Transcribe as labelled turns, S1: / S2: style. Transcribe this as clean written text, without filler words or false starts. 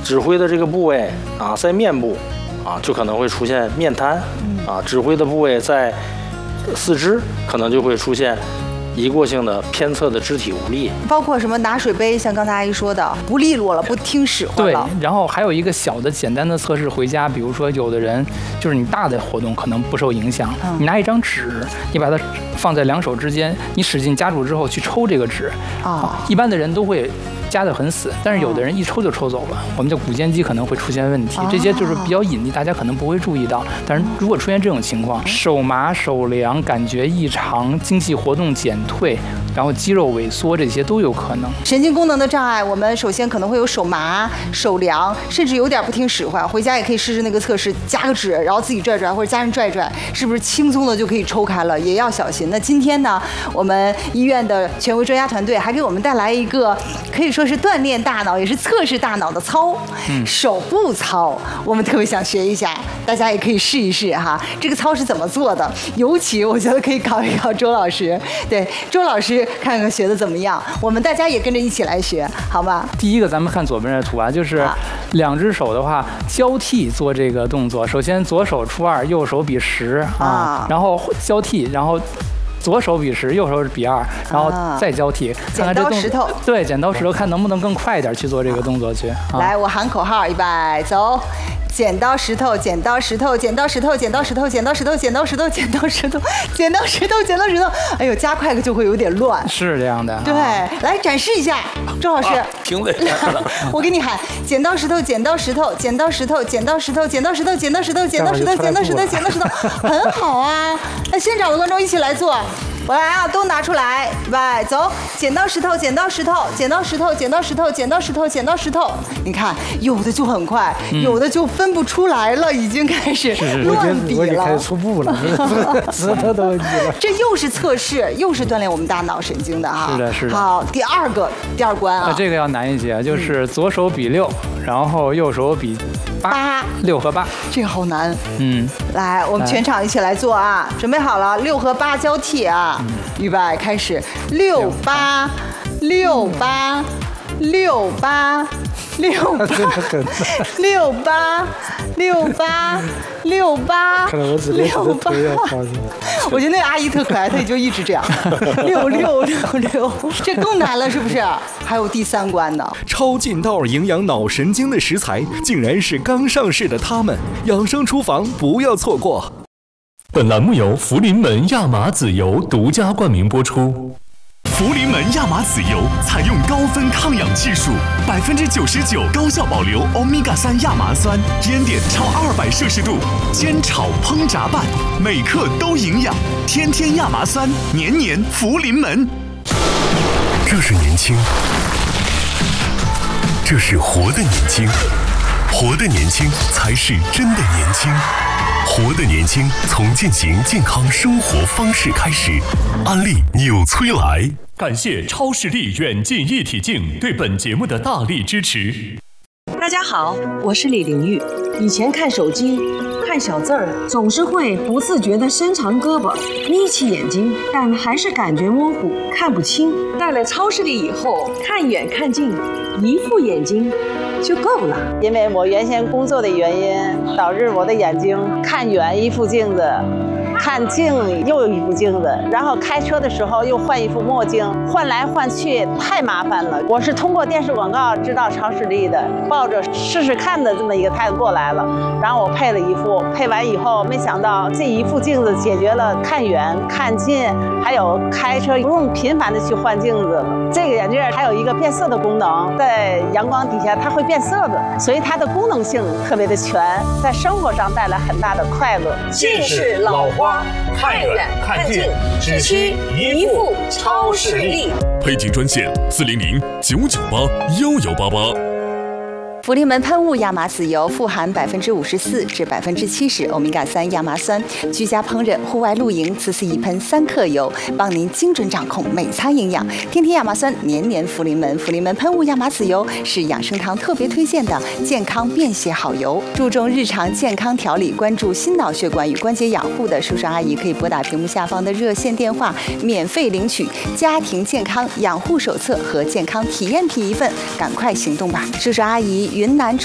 S1: 指挥的这个部位啊，在面部啊，就可能会出现面瘫啊；指挥的部位在四肢，可能就会出现一过性的偏侧的肢体无力，
S2: 包括什么拿水杯，像刚才阿姨说的，不利落了，不听使唤了。
S3: 对，然后还有一个小的简单的测试，回家，比如说有的人就是你大的活动可能不受影响，你拿一张纸，你把它放在两手之间，你使劲夹住之后去抽这个纸，一般的人都会夹得很死，但是有的人一抽就抽走了，我们的股间肌可能会出现问题，这些就是比较隐秘，大家可能不会注意到。但是如果出现这种情况，手麻、手凉、感觉异常、精细活动减退，然后肌肉萎缩，这些都有可能。
S2: 神经功能的障碍，我们首先可能会有手麻、手凉，甚至有点不听使唤。回家也可以试试那个测试，夹个纸，然后自己拽拽，或者家人拽拽，是不是轻松的就可以抽开了？也要小心。那今天呢，我们医院的权威专家团队还给我们带来一个可以说是锻炼大脑，也是测试大脑的操，手部操，我们特别想学一下，大家也可以试一试哈。这个操是怎么做的？尤其我觉得可以考一考周老师，对，周老师看看学的怎么样，我们大家也跟着一起来学，好吗？
S3: 第一个，咱们看左边的图啊，就是两只手的话交替做这个动作，首先左手出2，右手比10啊，然后交替，然后左手比10，右手比2，然后再交替，看看这动作。剪刀石头。对，剪刀石头，看能不能更快一点去做这个动作去。
S2: 来，我喊口号，预备，走。剪刀石头，剪刀石头，剪刀石头，剪刀石头，剪刀石头，剪刀石头，剪刀石头，剪刀石头，剪刀石头。哎呦，加快了就会有点乱。
S3: 是这样的。
S2: 对，来展示一下，周老师。
S1: 停在这儿了。
S2: 我给你喊：剪刀石头，剪刀石头，剪刀石头，剪刀石头，剪刀石头，剪刀石头，剪刀石头，剪刀石头，剪刀石头，很好啊！那现场的观众一起来做。我来啊，都拿出来，来走，剪刀石头，剪刀石头，剪刀石头，剪刀石头，剪刀石头，剪刀石头。你看，有的就很快，有的就分不出来了，已经开始乱比了。
S4: 我已经开始出步了，石头都问题了。
S2: 这又是测试，又是锻炼我们大脑神经的哈。
S3: 是的，是的。
S2: 好，第二关啊。
S3: 这个要难一些，就是左手比6，然后右手比8，6和8。
S2: 这个好难。来，我们全场一起来做啊，准备好了，6和8交替啊。预备，开始，6、8、6、8、6、8、6、8、6、8、6、8、6、8。
S4: 看来我只能头要发现。
S2: 我觉得那个阿姨特可爱，她也就一直这样，6、6、6、6，这更难了，是不是？还有第3关呢。
S5: 超劲道营养脑神经的食材，竟然是刚上市的他们。养生厨房不要错过。
S6: 本栏目由福临门亚麻籽油独家冠名播出。
S7: 福临门亚麻籽油采用高分抗氧技术，99%高效保留欧米伽3亚麻酸，烟点超200摄氏度，煎炒烹炸拌，每克都营养。天天亚麻酸，年年福临门。
S6: 这是年轻，这是活的年轻，活的年轻才是真的年轻。活的年轻，从践行健康生活方式开始。安利纽崔莱，感谢超视力远近一体镜对本节目的大力支持。
S8: 大家好，我是李玲玉。以前看手机看小字儿，总是会不自觉地伸长胳膊，眯起眼睛，但还是感觉模糊，看不清。戴了超视力以后，看远看近，一副眼睛就够了。
S9: 因为我原先工作的原因，导致我的眼睛看远一副镜子，看近又一副镜子，然后开车的时候又换一副墨镜，换来换去太麻烦了。我是通过电视广告知道超视力的，抱着试试看的这么一个态度过来了。然后我配了一副，配完以后没想到这一副镜子解决了看远看近，还有开车不用频繁的去换镜子了。这个眼镜还有一个变色的功能，在阳光底下它会变色的，所以它的功能性特别的全，在生活上带来很大的快乐。
S10: 近视老花，看远看近，只需一副超视力。
S6: 配镜专线400-998-1188。
S2: 福临门喷雾亚麻籽油富含54%至70%欧米伽3亚麻酸，居家烹饪、户外露营，此次一喷3克油，帮您精准掌控每餐营养。天天亚麻酸，年年福临门。福临门喷雾亚麻籽油是养生堂特别推荐的健康便携好油，注重日常健康调理，关注心脑血管与关节养护的叔叔阿姨可以拨打屏幕下方的热线电话，免费领取家庭健康养护手册和健康体验品1份，赶快行动吧！叔叔阿姨云南